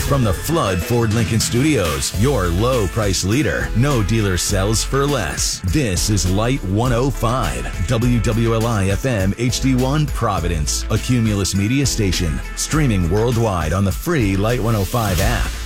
From the Flood Ford Lincoln Studios, your low price leader. No dealer sells for less. This is Light 105, WWLI FM HD1 Providence, a Cumulus Media station. Streaming worldwide on the free Light 105 app.